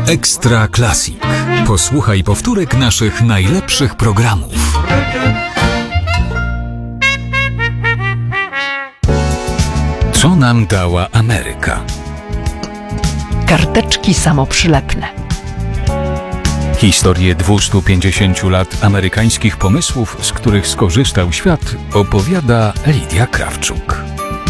Ekstra Classic. Posłuchaj powtórek naszych najlepszych programów. Co nam dała Ameryka? Karteczki samoprzylepne. Historię 250 lat amerykańskich pomysłów, z których skorzystał świat, opowiada Lidia Krawczuk.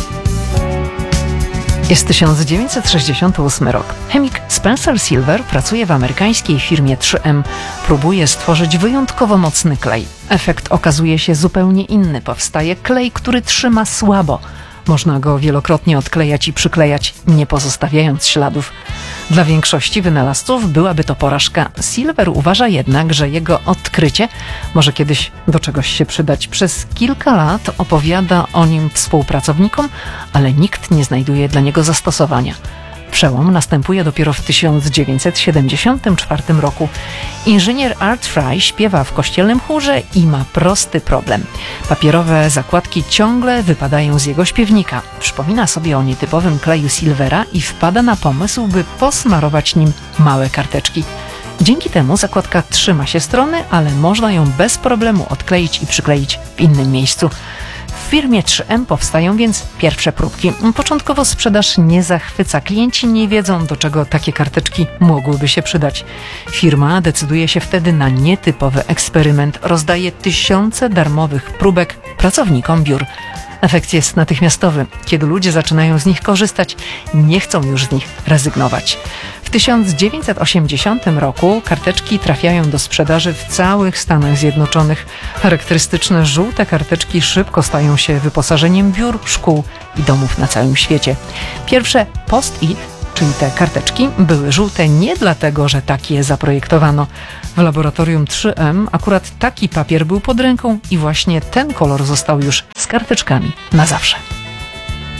Jest 1968 rok. Chemik Spencer Silver pracuje w amerykańskiej firmie 3M. Próbuje stworzyć wyjątkowo mocny klej. Efekt okazuje się zupełnie inny. Powstaje klej, który trzyma słabo. Można go wielokrotnie odklejać i przyklejać, nie pozostawiając śladów. Dla większości wynalazców byłaby to porażka. Silver uważa jednak, że jego odkrycie może kiedyś do czegoś się przydać. Przez kilka lat opowiada o nim współpracownikom, ale nikt nie znajduje dla niego zastosowania. Przełom następuje dopiero w 1974 roku. Inżynier Art Fry śpiewa w kościelnym chórze i ma prosty problem. Papierowe zakładki ciągle wypadają z jego śpiewnika. Przypomina sobie o nietypowym kleju Silvera i wpada na pomysł, by posmarować nim małe karteczki. Dzięki temu zakładka trzyma się strony, ale można ją bez problemu odkleić i przykleić w innym miejscu. W firmie 3M powstają więc pierwsze próbki. Początkowo sprzedaż nie zachwyca. Klienci nie wiedzą, do czego takie karteczki mogłyby się przydać. Firma decyduje się wtedy na nietypowy eksperyment. Rozdaje tysiące darmowych próbek pracownikom biur. Efekt jest natychmiastowy. Kiedy ludzie zaczynają z nich korzystać, nie chcą już z nich rezygnować. W 1980 roku karteczki trafiają do sprzedaży w całych Stanach Zjednoczonych. Charakterystyczne żółte karteczki szybko stają się wyposażeniem biur, szkół i domów na całym świecie. Pierwsze Post-it, czyli te karteczki, były żółte nie dlatego, że tak je zaprojektowano. W laboratorium 3M akurat taki papier był pod ręką i właśnie ten kolor został już z karteczkami na zawsze.